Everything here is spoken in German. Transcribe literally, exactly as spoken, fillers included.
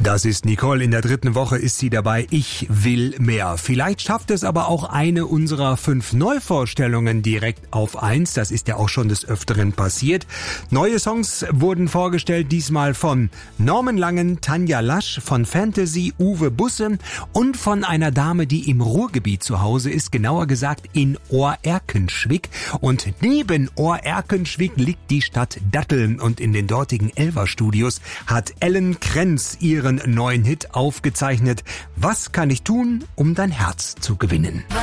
Das ist Nicole. In der dritten Woche ist sie dabei. Ich will mehr. Vielleicht schafft es aber auch eine unserer fünf Neuvorstellungen direkt auf eins. Das ist ja auch schon des Öfteren passiert. Neue Songs wurden vorgestellt, diesmal von Norman Langen, Tanja Lasch, von Fantasy, Uwe Busse und von einer Dame, die im Ruhrgebiet zu Hause ist, genauer gesagt in Ohrerkenschwick. Und neben Ohrerkenschwick liegt die Stadt Datteln und in den dortigen Elva-Studios hat Ellen Krenz ihren neuen Hit aufgezeichnet. Was kann ich tun, um dein Herz zu gewinnen?